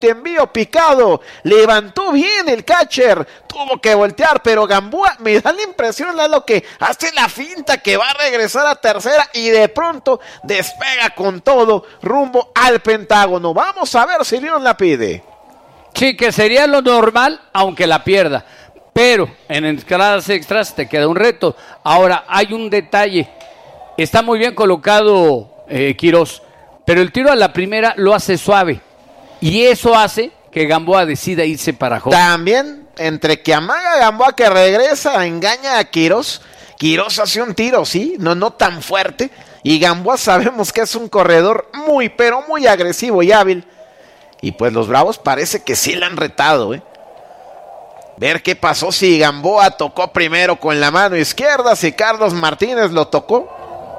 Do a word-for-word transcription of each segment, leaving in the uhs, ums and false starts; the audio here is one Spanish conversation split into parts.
envío picado, levantó bien el catcher, tuvo que voltear, pero Gamboa me da la impresión, Lalo, que hace la finta que va a regresar a tercera y de pronto despega con todo rumbo al Pentágono. Vamos a ver si León la pide. Sí, que sería lo normal, aunque la pierda, pero en entradas extras te queda un reto. Ahora, hay un detalle, está muy bien colocado eh, Quirós, pero el tiro a la primera lo hace suave. Y eso hace que Gamboa decida irse para home. También, entre que amaga a Gamboa que regresa, engaña a Quirós. Quirós hace un tiro, sí, no, no tan fuerte. Y Gamboa sabemos que es un corredor muy, pero muy agresivo y hábil. Y pues los Bravos parece que sí le han retado, ¿eh? Ver qué pasó si Gamboa tocó primero con la mano izquierda, si Carlos Martínez lo tocó.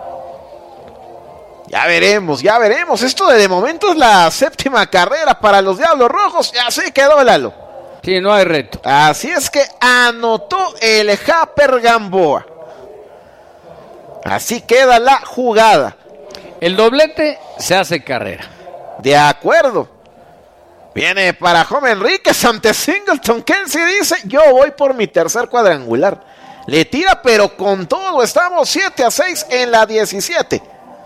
Ya veremos, ya veremos. Esto de, de momento es la séptima carrera para los Diablos Rojos. Y así quedó, Lalo. Sí, no hay reto. Así es que anotó el Japper Gamboa. Así queda la jugada. El doblete se hace carrera. De acuerdo. Viene para home Enríquez ante Singleton. Kelsey dice, yo voy por mi tercer cuadrangular. Le tira, pero con todo. Estamos siete a seis en la diecisiete.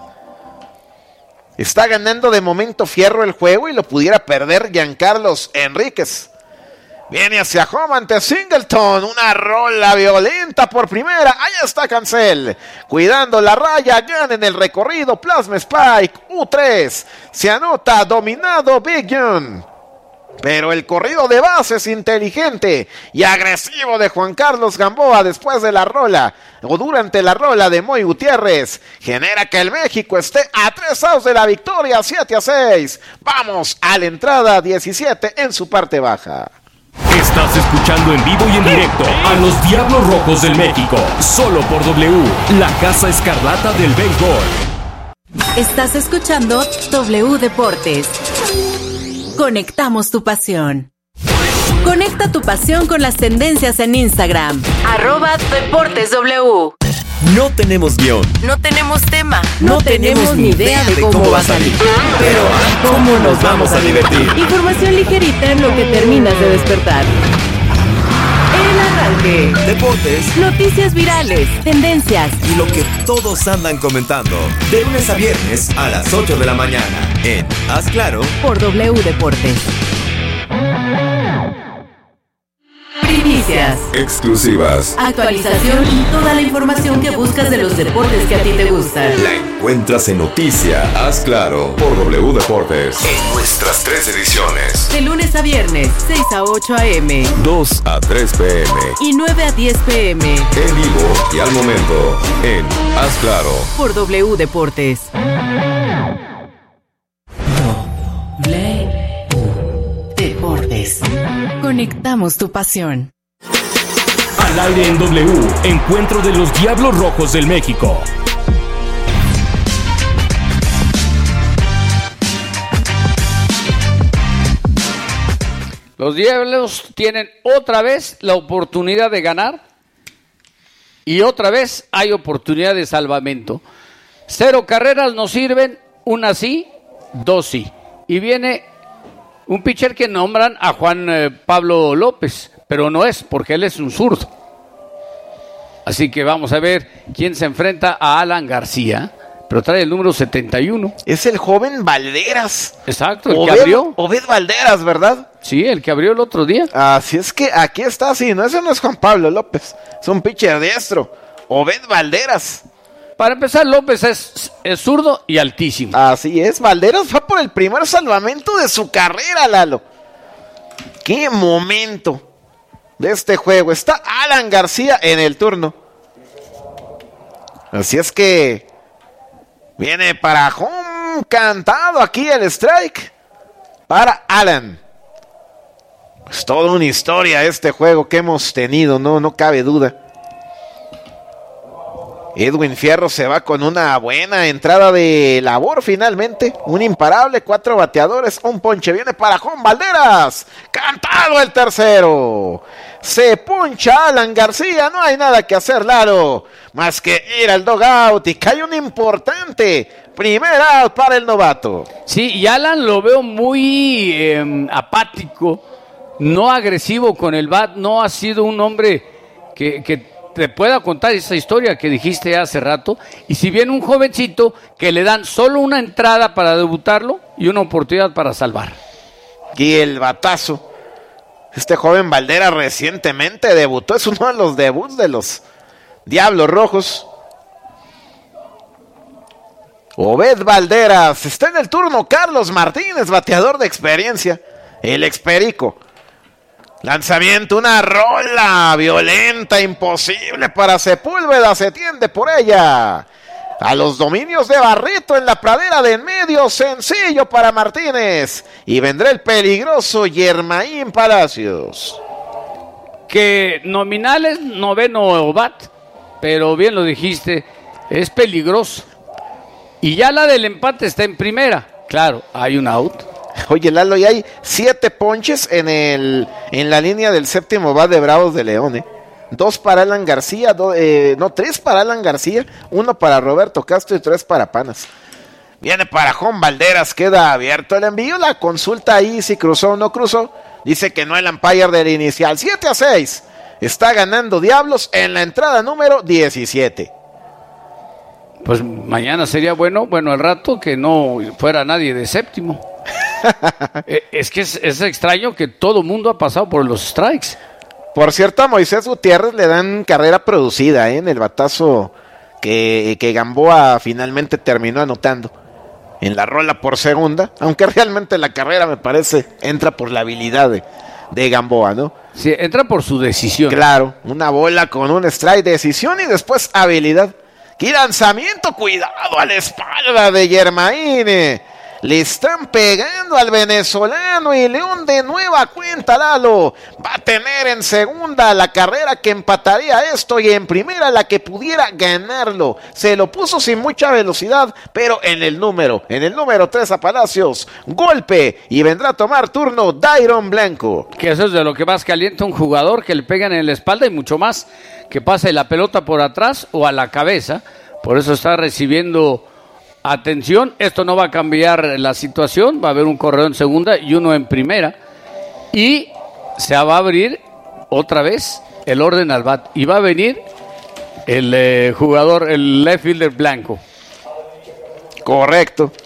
Está ganando de momento Fierro el juego y lo pudiera perder Giancarlos Enríquez. Viene hacia home ante Singleton. Una rola violenta por primera. Ahí está Cancel. Cuidando la raya. Gana en el recorrido. Plasma Spike. U tres. Se anota dominado Big John. Pero el corrido de base es inteligente y agresivo de Juan Carlos Gamboa después de la rola o durante la rola de Moy Gutiérrez genera que el México esté a tres outs de la victoria, siete a seis. Vamos a la entrada diecisiete en su parte baja. Estás escuchando en vivo y en directo a los Diablos Rojos del México, solo por W, la Casa Escarlata del Béisbol. Estás escuchando W Deportes. Conectamos tu pasión. Conecta tu pasión con las tendencias en Instagram. Arroba Deportes W. No tenemos guión. No tenemos tema. No, no tenemos ni idea de cómo, cómo va a salir. Pero ¿cómo nos vamos a divertir? Información ligerita en lo que terminas de despertar. El arranque. Deportes. Noticias virales. Tendencias. Y lo que todos andan comentando. De lunes a viernes a las ocho de la mañana. En Haz Claro. Por W Deportes. Primicias. Exclusivas. Actualización y toda la información que buscas de los deportes que a ti te gustan. La encuentras en Noticia Haz Claro por W Deportes. En nuestras tres ediciones. De lunes a viernes, seis a ocho a eme. dos a tres pe eme. Y nueve a diez pe eme. En vivo y al momento en Haz Claro. Por W Deportes. W Deportes. Conectamos tu pasión. Al aire en W, encuentro de los Diablos Rojos del México. Los Diablos tienen otra vez la oportunidad de ganar y otra vez hay oportunidad de salvamento. Cero carreras nos sirven, una sí, dos sí. Y viene un pitcher que nombran a Juan eh, Pablo López, pero no es, porque él es un zurdo. Así que vamos a ver quién se enfrenta a Alan García, pero trae el número setenta y uno. Es el joven Valderas. Exacto, el Obed, que abrió. Obed Valderas, ¿verdad? Sí, el que abrió el otro día. Así es que aquí está, sí, no, ese no es Juan Pablo López, es un pitcher diestro. Obed Valderas. Para empezar, López es, es zurdo y altísimo. Así es, Valderas fue por el primer salvamento de su carrera, Lalo. ¡Qué momento de este juego! Está Alan García en el turno. Así es que viene para home cantado aquí el strike para Alan. Es toda una historia este juego que hemos tenido, no, no cabe duda. Edwin Fierro se va con una buena entrada de labor finalmente. Un imparable, cuatro bateadores, un ponche. Viene para Juan Valderas. Cantado el tercero. Se poncha Alan García. No hay nada que hacer, Lalo, más que ir al dugout. Y cae un importante Primer out para el novato. Sí, y Alan lo veo muy eh, apático, no agresivo con el bat, no ha sido un hombre que, que te pueda contar esa historia que dijiste hace rato. Y si viene un jovencito que le dan solo una entrada para debutarlo y una oportunidad para salvar. Y el batazo. Este joven Valderas recientemente debutó, es uno de los debuts de los Diablos Rojos. Obed Valderas, está en el turno Carlos Martínez, bateador de experiencia, el experico. Lanzamiento, una rola violenta, imposible para Sepúlveda, se tiende por ella. A los dominios de Barreto en la pradera de en medio, sencillo para Martínez. Y vendrá el peligroso Yermaín Palacios. Que nominales noveno bat, pero bien lo dijiste, es peligroso. Y ya la del empate está en primera. Claro, hay un out. Oye, Lalo, y hay siete ponches en el en la línea del séptimo bat de Bravos de León, ¿eh? Dos para Alan García, do, eh, no, tres para Alan García, uno para Roberto Castro y tres para Panas. Viene para Juan Valderas, queda abierto el envío, la consulta ahí si cruzó o no cruzó. Dice que no el umpire del inicial. siete a seis. Está ganando Diablos en la entrada número diecisiete. Pues mañana sería bueno, bueno, al rato que no fuera nadie de séptimo. Es que es, es extraño que todo mundo ha pasado por los strikes. Por cierto, a Moisés Gutiérrez le dan carrera producida, ¿eh? En el batazo que, que Gamboa finalmente terminó anotando. En la rola por segunda, aunque realmente la carrera me parece entra por la habilidad de, de Gamboa, ¿no? Sí, entra por su decisión. Claro, una bola con un strike, decisión y después habilidad. ¡Qué lanzamiento! ¡Cuidado a la espalda de Yermaín! Le están pegando al venezolano y León de nueva cuenta, Lalo. Va a tener en segunda la carrera que empataría esto y en primera la que pudiera ganarlo. Se lo puso sin mucha velocidad, pero en el número, en el número tres a Palacios. Golpe y vendrá a tomar turno Dairon Blanco. Que eso es de lo que más calienta un jugador, que le pegan en la espalda y mucho más que pase la pelota por atrás o a la cabeza. Por eso está recibiendo atención. Esto no va a cambiar la situación. Va a haber un corredor en segunda y uno en primera. Y se va a abrir otra vez el orden al bat. Y va a venir el eh, jugador, el left fielder Blanco. Correcto.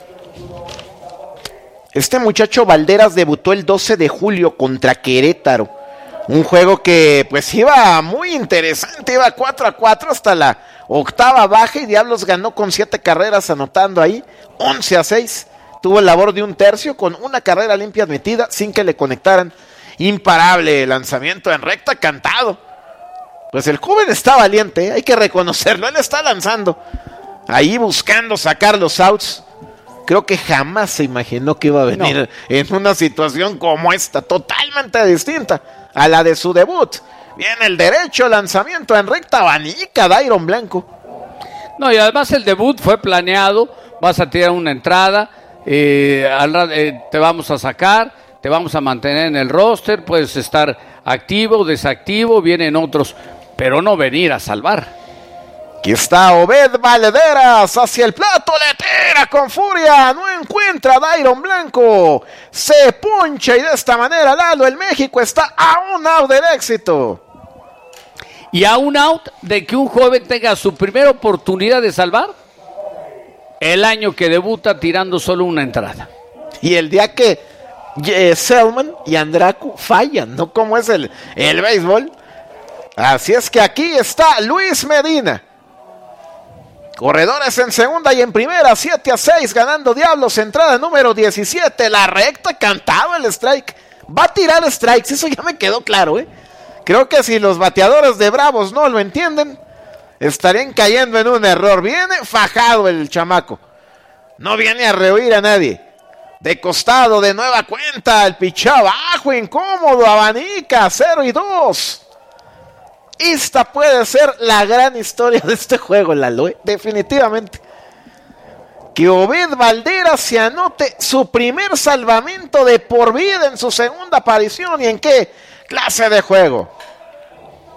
Este muchacho Valderas debutó el doce de julio contra Querétaro. Un juego que pues iba muy interesante, iba cuatro a cuatro hasta la octava baja y Diablos ganó con siete carreras anotando ahí, once a seis. Tuvo el labor de un tercio con una carrera limpia admitida sin que le conectaran. Imparable lanzamiento en recta cantado. Pues el joven está valiente, ¿eh? Hay que reconocerlo, él está lanzando. Ahí buscando sacar los outs. Creo que jamás se imaginó que iba a venir no. en una situación como esta, totalmente distinta a la de su debut. Viene el derecho, lanzamiento en recta, abanica Dairon Blanco. No, y además el debut fue planeado, vas a tirar una entrada, eh, al, eh, te vamos a sacar, te vamos a mantener en el roster, puedes estar activo, desactivo, vienen otros, pero no venir a salvar. Aquí está Obed Valderas hacia el plato, le tira con furia, no encuentra a Dairon Blanco, se poncha y de esta manera Lalo, el México está a un out del éxito. Y a un out de que un joven tenga su primera oportunidad de salvar el año que debuta tirando solo una entrada. Y el día que eh, Selman y Andracu fallan, ¿no? Como es el, el béisbol. Así es que aquí está Luis Medina. Corredores en segunda y en primera, siete a seis, ganando Diablos, entrada número diecisiete, la recta, cantado el strike. Va a tirar strikes, eso ya me quedó claro, ¿eh? Creo que si los bateadores de Bravos no lo entienden, estarían cayendo en un error. Viene fajado el chamaco, no viene a rehuir a nadie. De costado, de nueva cuenta, el picheo abajo, incómodo, abanica, cero y dos. Esta puede ser la gran historia de este juego, Lalo, ¿eh? Definitivamente. Que Obed Valderas se anote su primer salvamento de por vida en su segunda aparición. ¿Y en qué clase de juego?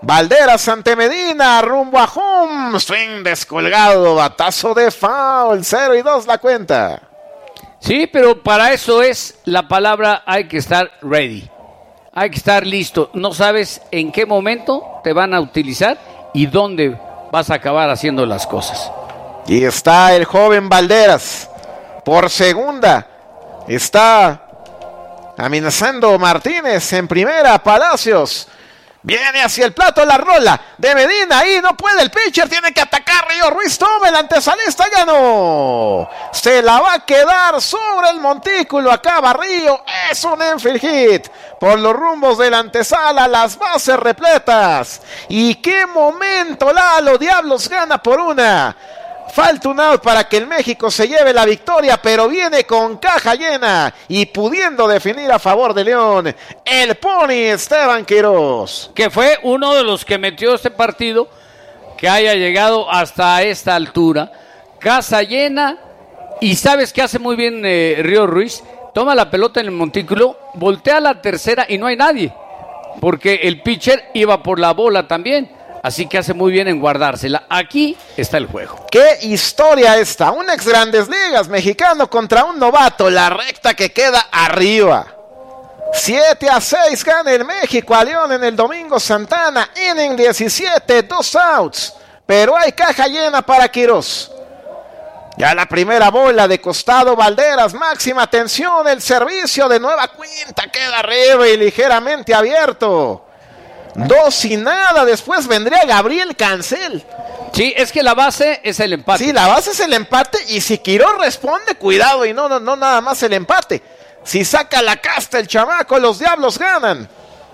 Valderas ante Medina, rumbo a home, swing descolgado, batazo de foul, cero y dos la cuenta. Sí, pero para eso es la palabra, hay que estar ready, hay que estar listo. No sabes en qué momento te van a utilizar y dónde vas a acabar haciendo las cosas. Y está el joven Valderas, por segunda, está amenazando Martínez en primera, Palacios. Viene hacia el plato la rola de Medina, ahí no puede el pitcher, tiene que atacar Río Ruiz, toma el antesalista, ya no. Se la va a quedar sobre el montículo, acaba Río, es un infield hit. Por los rumbos de la antesala, las bases repletas. Y qué momento, Lalo, Diablos gana por una. Falta un out para que el México se lleve la victoria, pero viene con caja llena y pudiendo definir a favor de León el Pony Esteban Quiroz. Que fue uno de los que metió este partido, que haya llegado hasta esta altura. Casa llena, y sabes que hace muy bien eh, Río Ruiz, toma la pelota en el montículo, voltea a la tercera y no hay nadie, porque el pitcher iba por la bola también. Así que hace muy bien en guardársela. Aquí está el juego. ¡Qué historia esta! Un ex Grandes Ligas mexicano contra un novato. La recta que queda arriba. siete a seis gana el México a León en el Domingo Santana. Inning diecisiete, dos outs. Pero hay caja llena para Quiroz. Ya la primera bola de costado Valderas. Máxima atención. El servicio de nueva cuenta queda arriba y ligeramente abierto. Dos y nada, después vendría Gabriel Cancel. Sí, es que la base es el empate. Sí, la base es el empate y si Quiroz responde, cuidado y no, no, no nada más el empate. Si saca la casta el chamaco, los Diablos ganan.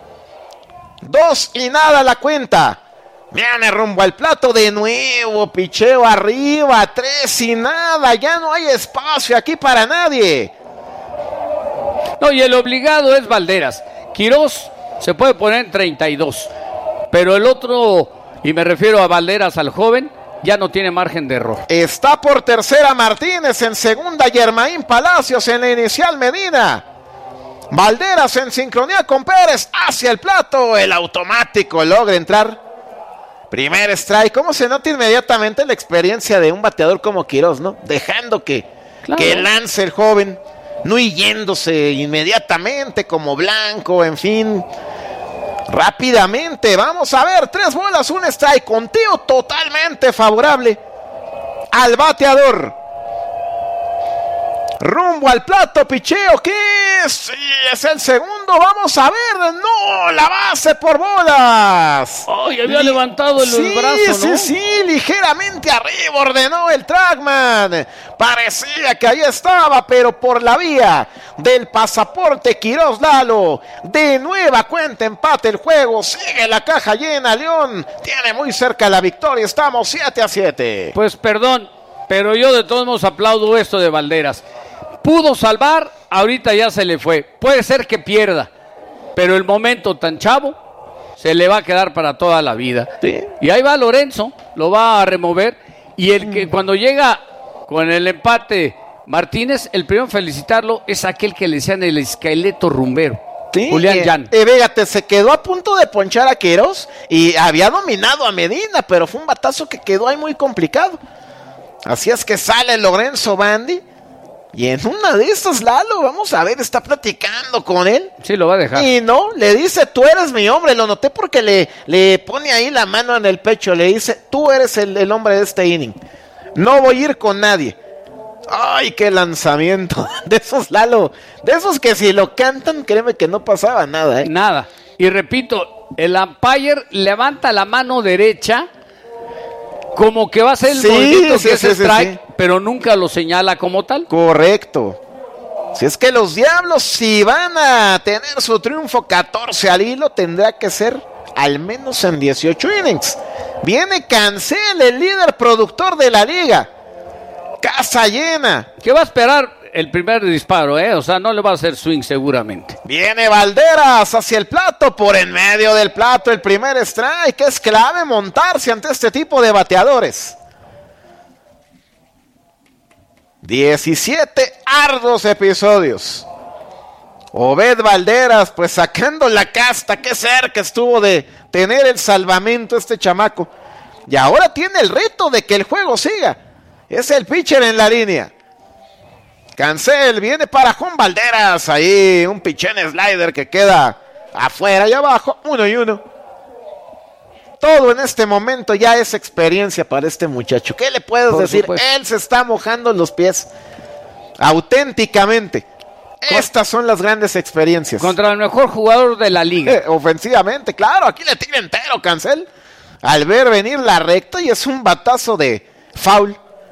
Dos y nada la cuenta. Viene rumbo al plato de nuevo, picheo arriba, tres y nada, ya no hay espacio aquí para nadie. No, y el obligado es Valderas. Quiroz se puede poner en treinta y dos, pero el otro, y me refiero a Valderas, al joven, ya no tiene margen de error. Está por tercera Martínez, en segunda Yermaín Palacios, en la inicial Medina. Valderas en sincronía con Pérez, hacia el plato, el automático logra entrar. Primer strike. ¿Cómo se nota inmediatamente la experiencia de un bateador como Quiroz, no? Dejando que, claro, que lance el joven, no yéndose inmediatamente como Blanco, en fin. Rápidamente, vamos a ver, tres bolas, un strike, conteo totalmente favorable al bateador. Rumbo al plato, picheo, ¿qué es? Sí, es el segundo, vamos a ver, no, la base por bolas. Ay, había Li- levantado el, sí, brazo, ¿no? Sí, sí, ligeramente arriba ordenó el trackman. Parecía que ahí estaba, pero por la vía del pasaporte Quiroz, Lalo. De nueva cuenta, empate el juego, sigue la caja llena, León tiene muy cerca la victoria, estamos siete a siete. Pues perdón, pero yo de todos modos aplaudo esto de Valderas. Pudo salvar, ahorita ya se le fue. Puede ser que pierda, pero el momento tan chavo se le va a quedar para toda la vida. Sí. Y ahí va Lorenzo, lo va a remover. Y el que cuando llega con el empate Martínez, el primero en felicitarlo es aquel que le decían el esqueleto rumbero. Sí, Julián eh, Jan. Eh, fíjate, se quedó a punto de ponchar a Quiroz y había dominado a Medina, pero fue un batazo que quedó ahí muy complicado. Así es que sale Lorenzo Bandi. Y en una de estas, Lalo, vamos a ver, está platicando con él. Sí, lo va a dejar. Y no, le dice, tú eres mi hombre. Lo noté porque le, le pone ahí la mano en el pecho. Le dice, tú eres el, el hombre de este inning. No voy a ir con nadie. Ay, qué lanzamiento. De esos, Lalo, de esos que si lo cantan, créeme que no pasaba nada, ¿eh? Nada. Y repito, el umpire levanta la mano derecha como que va a ser el sí, movimiento sí, que sí, es sí, strike, sí. Pero nunca lo señala como tal. Correcto. Si es que los Diablos, si van a tener su triunfo catorce al hilo, tendrá que ser al menos en dieciocho innings. Viene Cancel, el líder productor de la liga. Casa llena. ¿Qué va a esperar el primer disparo, eh? O sea, no le va a hacer swing seguramente. Viene Valderas hacia el plato, por en medio del plato, el primer strike. Es clave montarse ante este tipo de bateadores. diecisiete arduos episodios. Obed Valderas, pues sacando la casta, qué cerca estuvo de tener el salvamento este chamaco. Y ahora tiene el reto de que el juego siga. Es el pitcher en la línea. Cancel, viene para Juan Valderas. Ahí un pichén slider que queda afuera y abajo. Uno y uno. Todo en este momento ya es experiencia para este muchacho. ¿Qué le puedes Por decir? Supuesto. Él se está mojando los pies. Auténticamente. Estas son las grandes experiencias. Contra el mejor jugador de la liga. Eh, ofensivamente, claro. Aquí le tira entero Cancel. Al ver venir la recta y es un batazo de foul.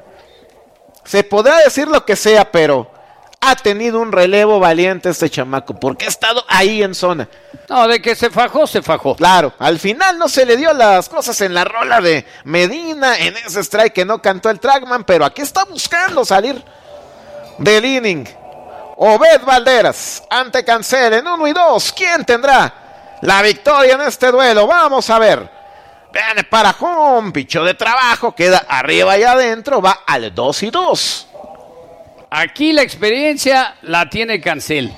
Se podrá decir lo que sea, pero ha tenido un relevo valiente este chamaco, porque ha estado ahí en zona. No, de que se fajó, se fajó. Claro, al final no se le dio las cosas en la rola de Medina, en ese strike que no cantó el trackman, pero aquí está buscando salir del inning. Obed Valderas ante Cancel en uno y dos. ¿Quién tendrá la victoria en este duelo? Vamos a ver. Viene para home, pichó de trabajo, queda arriba y adentro, va al dos y dos. Aquí la experiencia la tiene Cancel,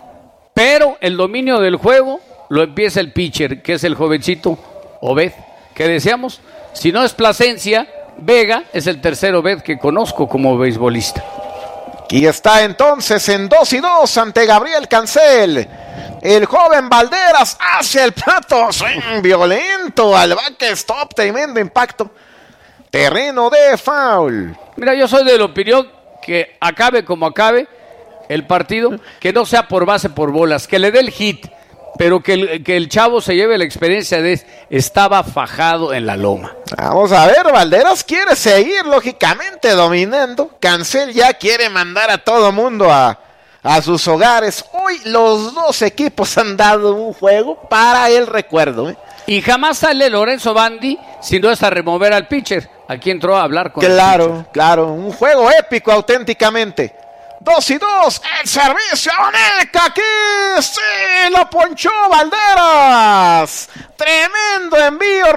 pero el dominio del juego lo empieza el pitcher, que es el jovencito Obed, que deseamos. Si no es Plasencia, Vega es el tercer Obed que conozco como beisbolista. Y está entonces en dos y dos ante Gabriel Cancel. El joven Valderas hacia el plato, swing violento al backstop, tremendo impacto. Terreno de foul. Mira, yo soy de la opinión que acabe como acabe el partido, que no sea por base por bolas, que le dé el hit, pero que el, que el chavo se lleve la experiencia de estaba fajado en la loma. Vamos a ver, Valderas quiere seguir lógicamente dominando. Cancel ya quiere mandar a todo mundo a... a sus hogares. Hoy los dos equipos han dado un juego para el recuerdo, ¿eh? Y jamás sale Lorenzo Bandi si no es a remover al pitcher. Aquí entró a hablar con Claro, el pitcher. claro, un juego épico auténticamente. Dos y dos, el servicio a Oneca, aquí sí lo ponchó Valderas. Tremendo envío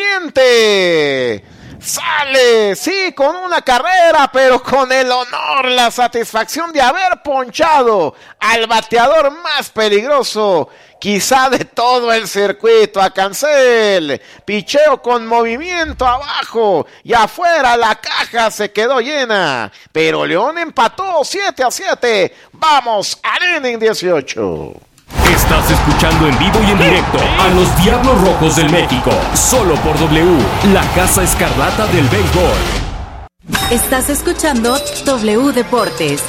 rompiente. Sale, sí, con una carrera, pero con el honor, la satisfacción de haber ponchado al bateador más peligroso, quizá de todo el circuito, a Cancel. Picheo con movimiento abajo y afuera, la caja se quedó llena, pero León empató siete a siete. Vamos al inning dieciocho. Estás escuchando en vivo y en directo a los Diablos Rojos del México, solo por W, la Casa Escarlata del Béisbol. Estás escuchando W Deportes.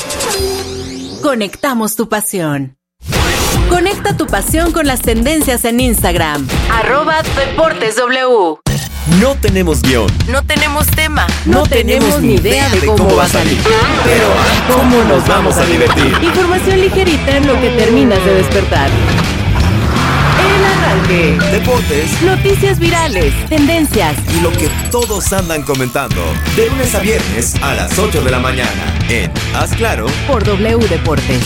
Conectamos tu pasión. Conecta tu pasión con las tendencias en Instagram. Arroba Deportes W. No tenemos guión. No tenemos tema. No, no tenemos ni idea de cómo, cómo va a salir. Pero ¿cómo nos vamos a divertir? Información ligerita en lo que terminas de despertar. El arranque. Deportes. Noticias virales. Tendencias. Y lo que todos andan comentando. De lunes a viernes a las ocho de la mañana. En Haz Claro. Por W Deportes.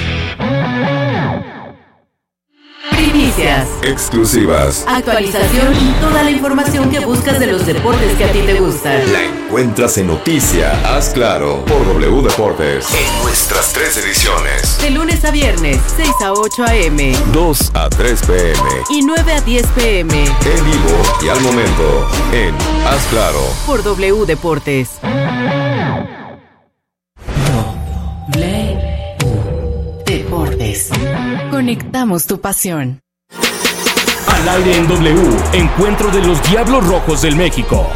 Primicias. Exclusivas. Actualización y toda la información que buscas de los deportes que a ti te gustan. La encuentras en Noticia Haz Claro por W Deportes. En nuestras tres ediciones. De lunes a viernes, seis a ocho a eme. dos a tres pe eme. Y nueve a diez pe eme. En vivo y al momento. En Haz Claro. Por W Deportes. W Deportes. Conectamos tu pasión. Al aire en W, encuentro de los Diablos Rojos del México.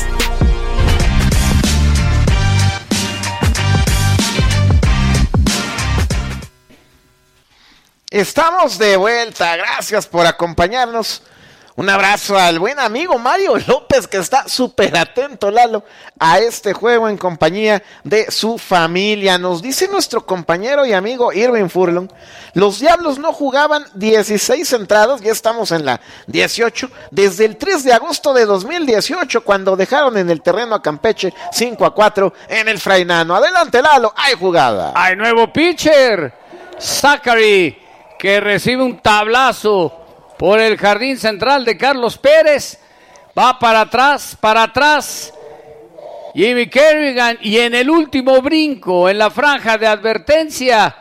Estamos de vuelta, gracias por acompañarnos. Un abrazo al buen amigo Mario López, que está súper atento, Lalo, a este juego en compañía de su familia. Nos dice nuestro compañero y amigo Irving Furlong, los Diablos no jugaban dieciséis entradas, ya estamos en la dieciocho, desde el tres de agosto de dos mil dieciocho, cuando dejaron en el terreno a Campeche cinco a cuatro en el Frainano. Adelante, Lalo, hay jugada. Hay nuevo pitcher, Zachary, que recibe un tablazo por el jardín central de Carlos Pérez. Va para atrás, para atrás. Jimmy Kerrigan, y en el último brinco, en la franja de advertencia,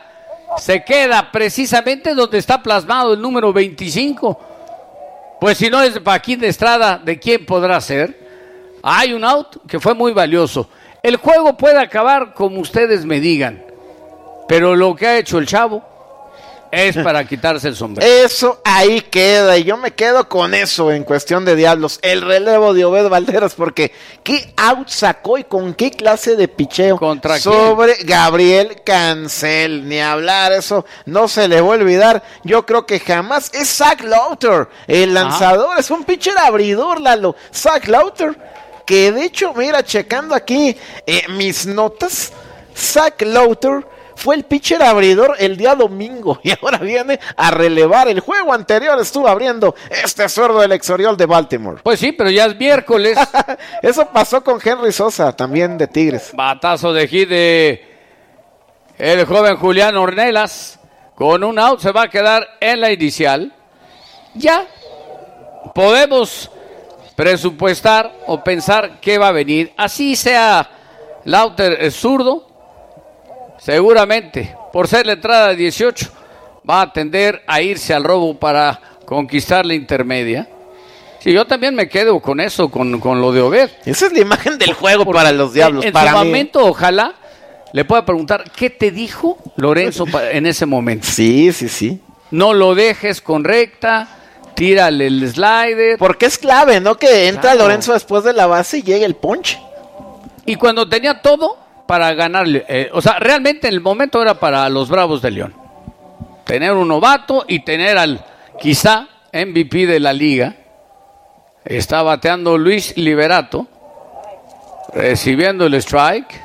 se queda precisamente donde está plasmado el número veinticinco. Pues si no es de Paquín de Estrada, ¿de quién podrá ser? Hay un out que fue muy valioso. El juego puede acabar como ustedes me digan, pero lo que ha hecho el chavo es para quitarse el sombrero. Eso ahí queda, y yo me quedo con eso en cuestión de diablos. El relevo de Obed Valderas, porque qué out sacó y con qué clase de picheo ¿Contra sobre quién? Gabriel Cancel. Ni hablar, eso no se le va a olvidar. Yo creo que jamás. Es Zach Lauter, el lanzador. Ajá. Es un pitcher abridor, Lalo. Zach Lauter, que de hecho, mira, checando aquí eh, mis notas, Zach Lauter fue el pitcher abridor el día domingo y ahora viene a relevar. El juego anterior estuvo abriendo este zurdo del ex-Oriol de Baltimore. Pues sí, pero ya es miércoles. Eso pasó con Henry Sosa, también de Tigres. Batazo de hit de el joven Julián Ornelas. Con un out se va a quedar en la inicial. Ya podemos presupuestar o pensar qué va a venir. Así sea Lauter el zurdo, seguramente, por ser la entrada de dieciocho, va a tender a irse al robo para conquistar la intermedia. Sí, yo también me quedo con eso, con, con lo de Obed. Esa es la imagen del juego por, para los diablos. En, en para su mí. momento, ojalá le pueda preguntar, ¿qué te dijo Lorenzo en ese momento? Sí, sí, sí. No lo dejes con recta, tírale el slider. Porque es clave, ¿no? Que entra Claro. Lorenzo después de la base y llega el punch. Y cuando tenía todo para ganarle, eh, o sea, realmente en el momento era para los Bravos de León. Tener un novato y tener al quizá M V P de la liga. Está bateando Luis Liberato, recibiendo el strike.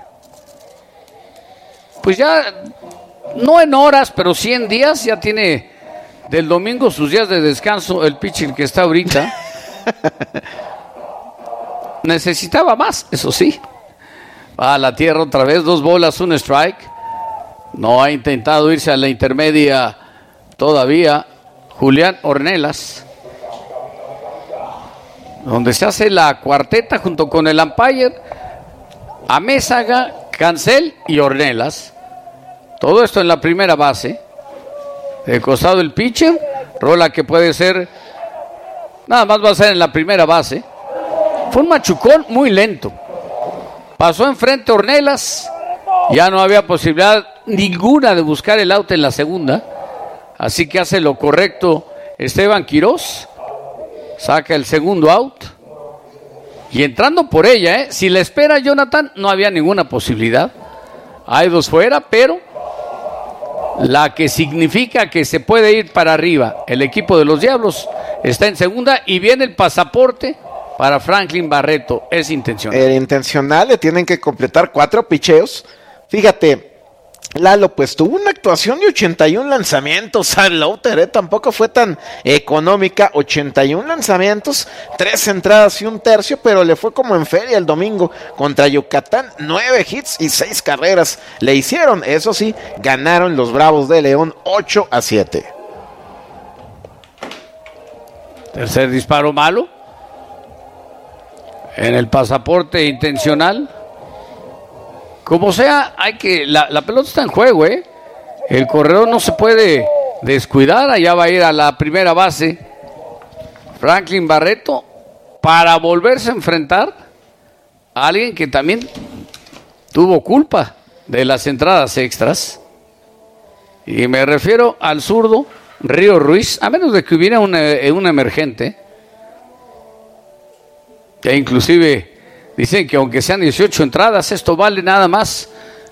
Pues ya, no en horas, pero sí en días, ya tiene del domingo sus días de descanso el pitcher que está ahorita. Necesitaba más, eso sí. Va a la tierra otra vez, dos bolas, un strike. No ha intentado irse a la intermedia todavía Julián Ornelas, donde se hace la cuarteta junto con el umpire, Amézaga, Cancel y Ornelas. Todo esto en la primera base. De costado el pitcher, rola que puede ser, nada más va a ser en la primera base. Fue un machucón muy lento. Pasó enfrente Ornelas, ya no había posibilidad ninguna de buscar el out en la segunda, así que hace lo correcto Esteban Quirós, saca el segundo out, y entrando por ella, ¿eh? Si la espera Jonathan, no había ninguna posibilidad. Hay dos fuera, pero la que significa que se puede ir para arriba el equipo de los Diablos está en segunda y viene el pasaporte para Franklin Barreto. Es intencional. El intencional, le tienen que completar cuatro picheos. Fíjate, Lalo, pues tuvo una actuación de ochenta y un lanzamientos. Al Lauter, ¿eh? Tampoco fue tan económica. ochenta y un lanzamientos, tres entradas y un tercio, pero le fue como en feria el domingo contra Yucatán. Nueve hits y seis carreras le hicieron. Eso sí, ganaron los Bravos de León ocho a siete. Tercer disparo malo. En el pasaporte intencional. Como sea, hay que la, la pelota está en juego, ¿eh? El corredor no se puede descuidar. Allá va a ir a la primera base Franklin Barreto para volverse a enfrentar a alguien que también tuvo culpa de las entradas extras. Y me refiero al zurdo Río Ruiz, a menos de que hubiera un, un emergente. Que inclusive dicen que aunque sean dieciocho entradas, esto vale nada más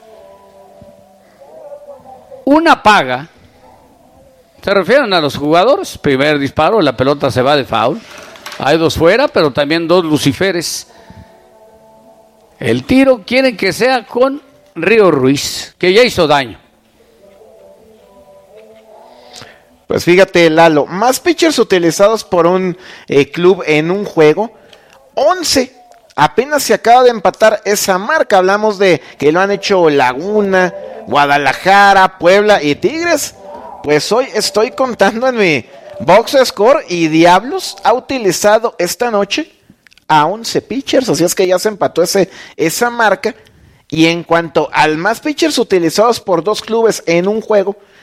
una paga. Se refieren a los jugadores. Primer disparo, la pelota se va de foul. Hay dos fuera, pero también dos luciferes. El tiro quieren que sea con Río Ruiz, que ya hizo daño. Pues fíjate, Lalo, más pitchers utilizados por un eh, club en un juego, once. Apenas se acaba de empatar esa marca. Hablamos de que lo han hecho Laguna, Guadalajara, Puebla y Tigres. Pues hoy estoy contando en mi box score y Diablos ha utilizado esta noche a once pitchers. Así es que ya se empató ese, esa marca. Y en cuanto al más pitchers utilizados por dos clubes en un juego,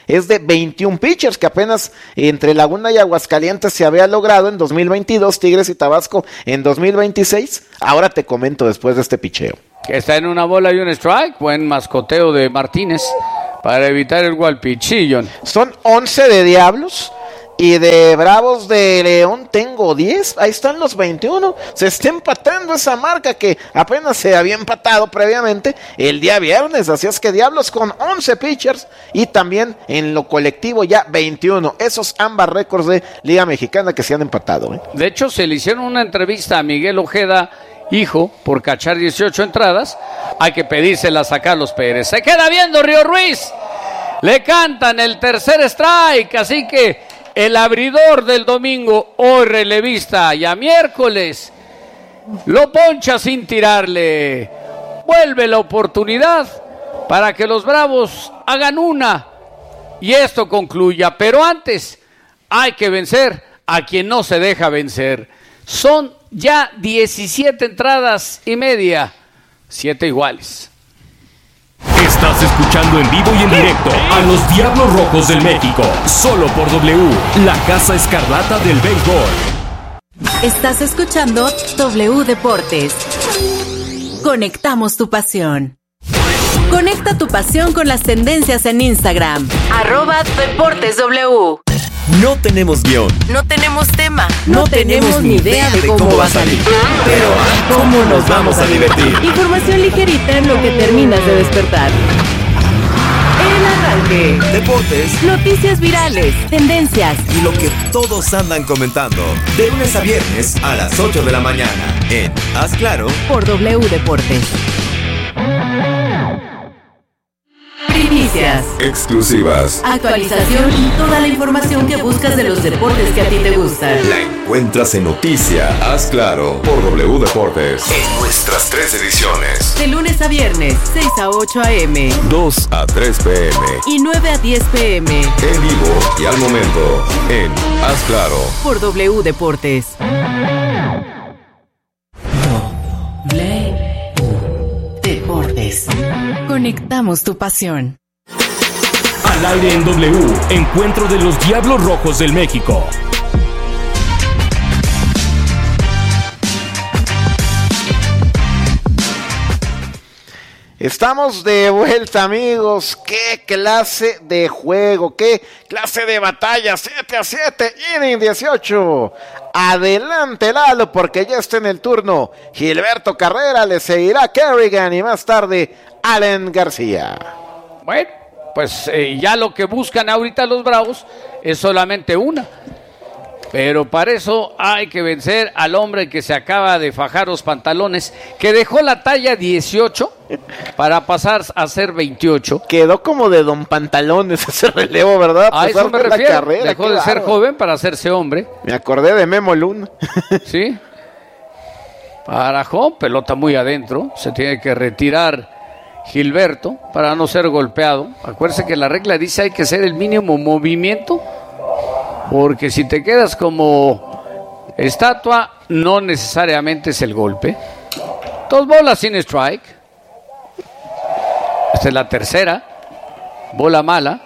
es de veintiún pitchers, que apenas entre Laguna y Aguascalientes se había logrado en dos mil veintidós, Tigres y Tabasco en dos mil veintiséis. Ahora te comento después de este picheo. Que está en una bola y un strike, buen mascoteo de Martínez para evitar el walpichillo. Son once de Diablos. Y de Bravos de León tengo diez, ahí están los veintiuno, se está empatando esa marca que apenas se había empatado previamente el día viernes, así es que Diablos con once pitchers y también en lo colectivo ya veintiuno, esos ambas récords de Liga Mexicana que se han empatado. ¿eh? De hecho se le hicieron una entrevista a Miguel Ojeda, hijo, por cachar dieciocho entradas, hay que pedírselas a Carlos Pérez, se queda viendo Río Ruiz, le cantan el tercer strike, así que el abridor del domingo, hoy relevista, ya miércoles, lo poncha sin tirarle. Vuelve la oportunidad para que los Bravos hagan una y esto concluya. Pero antes hay que vencer a quien no se deja vencer. Son ya diecisiete entradas y media, siete iguales. Estás escuchando en vivo y en directo a los Diablos Rojos del México, solo por W, la Casa Escarlata del béisbol. Estás escuchando W Deportes. Conectamos tu pasión. Conecta tu pasión con las tendencias en Instagram. Arroba Deportes W. No tenemos guión. No tenemos tema. No, no tenemos ni idea de cómo, cómo va a salir. Pero ¿cómo nos vamos a divertir? Información ligerita en lo que terminas de despertar. El arranque. Deportes. Noticias virales. Tendencias. Y lo que todos andan comentando. De lunes a viernes a las ocho de la mañana. En Haz Claro. Por W Deportes. Primicias. Exclusivas. Actualización y toda la información que buscas de los deportes que a ti te gustan. La encuentras en Noticia Haz Claro por W Deportes. En nuestras tres ediciones. De lunes a viernes, seis a ocho a eme. dos a tres pe eme. Y nueve a diez pe eme. En vivo y al momento. En Haz Claro. Por W Deportes. W Deportes. Conectamos tu pasión. Al aire en W, encuentro de los Diablos Rojos del México. Estamos de vuelta, amigos. Qué clase de juego, qué clase de batalla. siete a siete, inning dieciocho. Adelante, Lalo, porque ya está en el turno Gilberto Carrera, le seguirá Kerrigan y más tarde Allen García. Bueno, pues eh, ya lo que buscan ahorita los Bravos es solamente una. Pero para eso hay que vencer al hombre que se acaba de fajar los pantalones, que dejó la talla dieciocho para pasar a ser veintiocho. Quedó como de Don Pantalones ese relevo, ¿verdad? A, a eso me refiero. Carrera, dejó de ser bárbaro. Joven para hacerse hombre. Me acordé de Memo Luna. Sí. Para home, pelota muy adentro. Se tiene que retirar Gilberto para no ser golpeado. Acuérdese que la regla dice hay que hacer el mínimo movimiento, porque si te quedas como estatua, no necesariamente es el golpe. Dos bolas sin strike. Esta es la tercera. Bola mala.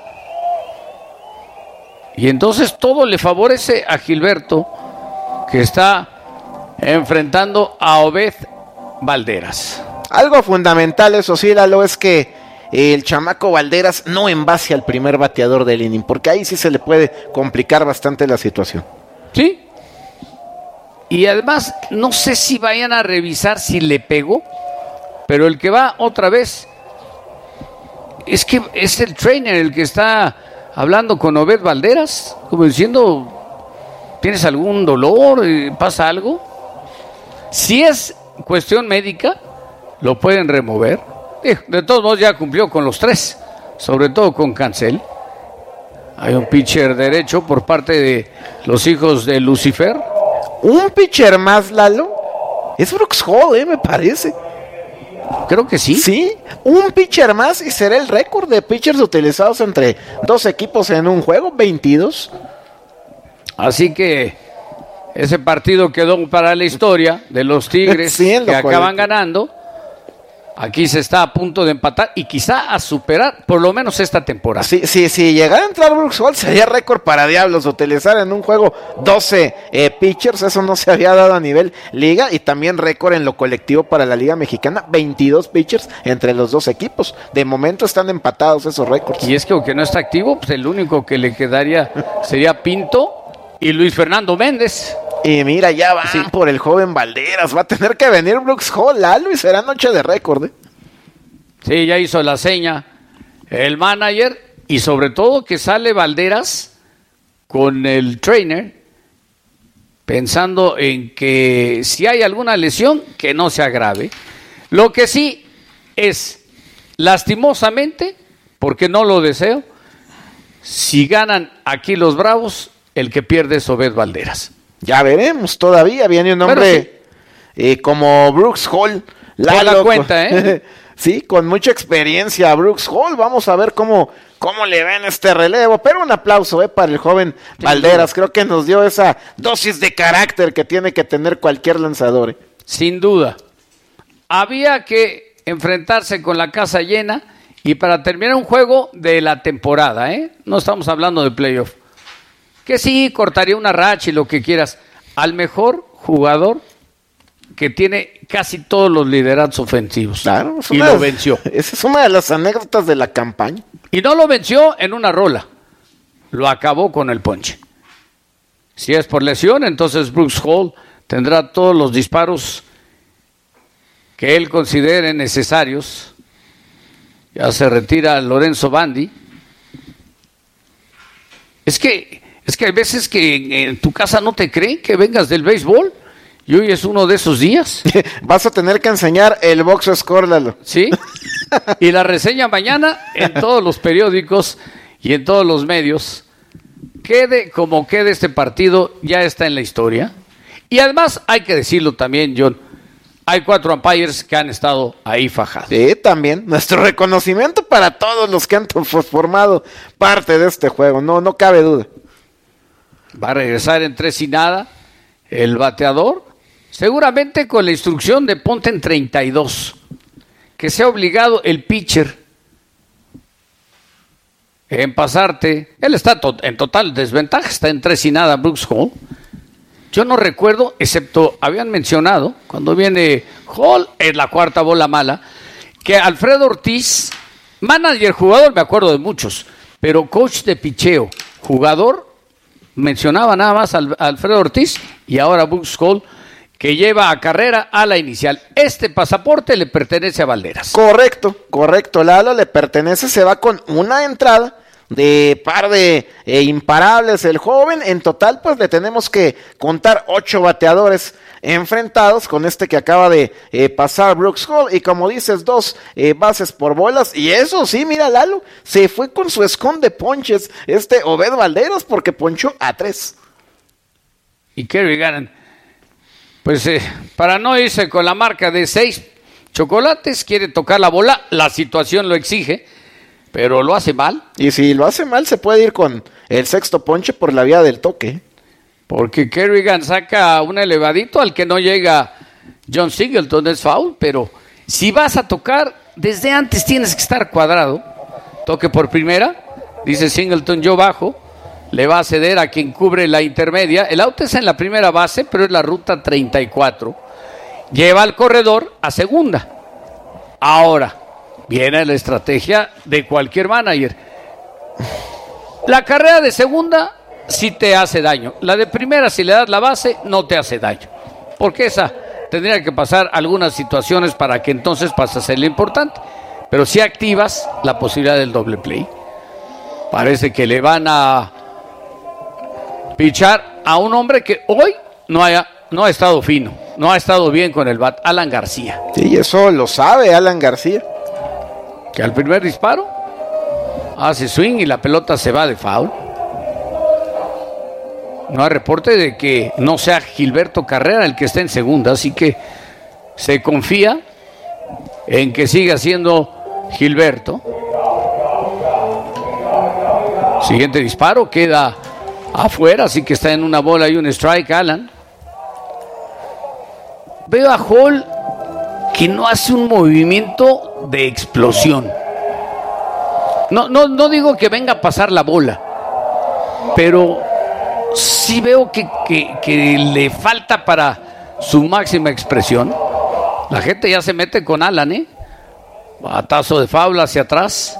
Y entonces todo le favorece a Gilberto, que está enfrentando a Obed Valderas. Algo fundamental, eso sí, Lalo, es que el chamaco Valderas no envase al primer bateador del inning, porque ahí sí se le puede complicar bastante la situación. Sí. Y además, no sé si vayan a revisar si le pegó, pero el que va otra vez es que es el trainer el que está hablando con Obed Valderas, como diciendo, ¿tienes algún dolor? ¿Pasa algo? Si es cuestión médica, lo pueden remover. De todos modos ya cumplió con los tres, sobre todo con Cancel. Hay un pitcher derecho por parte de los hijos de Lucifer. Un pitcher más, Lalo. Es Brooks Hall, eh, me parece. Creo que sí. Sí, un pitcher más y será el récord de pitchers utilizados entre dos equipos en un juego, veintidós. Así que ese partido quedó para la historia de los Tigres, sí, que acaban ganando. Aquí se está a punto de empatar y quizá a superar por lo menos esta temporada. Sí, sí, sí, llegara a entrar Brooks Hall sería récord para Diablos. Utilizar en un juego doce eh, pitchers, eso no se había dado a nivel liga. Y también récord en lo colectivo para la Liga Mexicana, veintidós pitchers entre los dos equipos. De momento están empatados esos récords. Y es que aunque no está activo, pues el único que le quedaría sería Pinto y Luis Fernando Méndez. Y mira, ya van sí. por el joven Valderas. Va a tener que venir Brooks Hall, Lalo, y será noche de récord. ¿eh? Sí, ya hizo la seña el manager. Y sobre todo que sale Valderas con el trainer, pensando en que si hay alguna lesión, que no sea grave. Lo que sí es, lastimosamente, porque no lo deseo, si ganan aquí los Bravos, el que pierde es Obed Valderas. Ya veremos, todavía viene un hombre sí. eh, como Brooks Hall. Lalo, la cuenta, con, ¿eh? sí, con mucha experiencia a Brooks Hall. Vamos a ver cómo, cómo le ven este relevo. Pero un aplauso eh, para el joven sí, Valderas. Creo que nos dio esa dosis de carácter que tiene que tener cualquier lanzador. ¿eh? Sin duda. Había que enfrentarse con la casa llena y para terminar un juego de la temporada. ¿eh? No estamos hablando de playoff. Que sí, cortaría una racha y lo que quieras. Al mejor jugador que tiene casi todos los lideratos ofensivos. Claro, y lo venció. Esa es una de las anécdotas de la campaña. Y no lo venció en una rola. Lo acabó con el ponche. Si es por lesión, entonces Brooks Hall tendrá todos los disparos que él considere necesarios. Ya se retira Lorenzo Bandi. Es que... Es que hay veces que en tu casa no te creen que vengas del béisbol y hoy es uno de esos días. Vas a tener que enseñar el box score, Lalo. Sí, y la reseña mañana en todos los periódicos y en todos los medios. Quede como quede este partido, ya está en la historia. Y además hay que decirlo también, John, hay cuatro umpires que han estado ahí fajados. Sí, también. Nuestro reconocimiento para todos los que han formado parte de este juego, no, no cabe duda. Va a regresar en tres y nada el bateador, seguramente con la instrucción de ponte en treinta y dos, que sea obligado el pitcher en pasarte. Él está to- en total desventaja, está en tres y nada Brooks Hall. Yo no recuerdo, excepto habían mencionado, cuando viene Hall, es la cuarta bola mala, que Alfredo Ortiz, manager, jugador, me acuerdo de muchos, pero coach de picheo, jugador, mencionaba nada más a Alfredo Ortiz y ahora Brooks Hall, que lleva a carrera a la inicial. Este pasaporte le pertenece a Valderas. Correcto, correcto, Lalo, le pertenece, se va con una entrada de par de eh, imparables el joven. En total, pues le tenemos que contar ocho bateadores enfrentados con este que acaba de eh, pasar Brooks Hall, y como dices, dos eh, bases por bolas, y eso sí, mira, Lalo, se fue con su esconde ponches este Obed Valderas porque ponchó a tres. Y Kerrigan, pues eh, para no irse con la marca de seis chocolates, quiere tocar la bola, la situación lo exige, pero lo hace mal. Y si lo hace mal, se puede ir con el sexto ponche por la vía del toque. Porque Kerrigan saca un elevadito al que no llega John Singleton, es foul, pero si vas a tocar, desde antes tienes que estar cuadrado. Toque por primera, dice Singleton, yo bajo, le va a ceder a quien cubre la intermedia. El out es en la primera base, pero es la ruta treinta y cuatro. Lleva al corredor a segunda. Ahora, viene la estrategia de cualquier manager. La carrera de segunda sí te hace daño. La de primera, si le das la base, no te hace daño. Porque esa tendría que pasar algunas situaciones para que entonces pase a ser lo importante. Pero si activas la posibilidad del doble play. Parece que le van a pichar a un hombre que hoy no haya, no ha estado fino, no ha estado bien con el bat, Alan García. Sí, eso lo sabe Alan García. Que al primer disparo hace swing y la pelota se va de foul. No hay reporte de que no sea Gilberto Carrera el que esté en segunda, así que se confía en que siga siendo Gilberto. Siguiente disparo, queda afuera, así que está en una bola y un strike Alan. Veo a Hall que no hace un movimiento de explosión. No, no, no digo que venga a pasar la bola, pero sí veo que, que, que le falta para su máxima expresión. La gente ya se mete con Alan, ¿eh? Batazo de foul hacia atrás.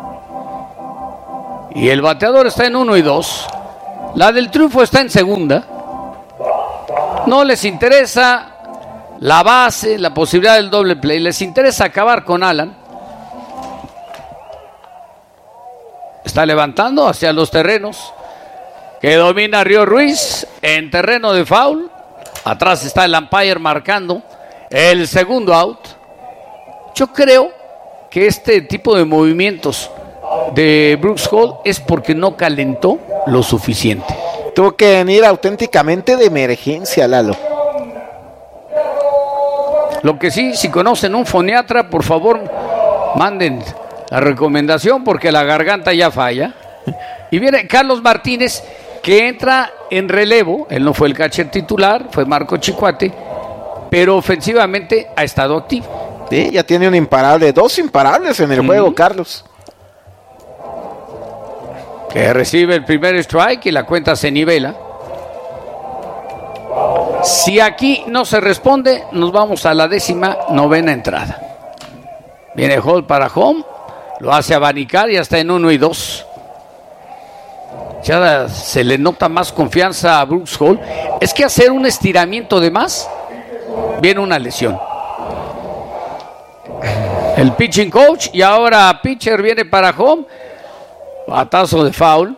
Y el bateador está en uno y dos. La del triunfo está en segunda. No les interesa la base, la posibilidad del doble play. Les interesa acabar con Alan. Está levantando hacia los terrenos que domina Río Ruiz en terreno de foul. Atrás está el umpire marcando el segundo out. Yo creo que este tipo de movimientos de Brooks Hall es porque no calentó lo suficiente. Tuvo que venir auténticamente de emergencia, Lalo. Lo que sí, si conocen un foniatra, por favor, manden la recomendación porque la garganta ya falla. Y viene Carlos Martínez, que entra en relevo. Él no fue el catcher titular, fue Marco Chicuate, pero ofensivamente ha estado activo. Sí, ya tiene un imparable, dos imparables en el mm. juego, Carlos. Que recibe el primer strike y la cuenta se nivela. Si aquí no se responde, nos vamos a la décima novena entrada. Viene Hall para home, lo hace abanicar y está en uno y dos. Ya se le nota más confianza a Brooks Hall. Es que hacer un estiramiento de más, viene una lesión. El pitching coach y ahora pitcher viene para home. Batazo de foul.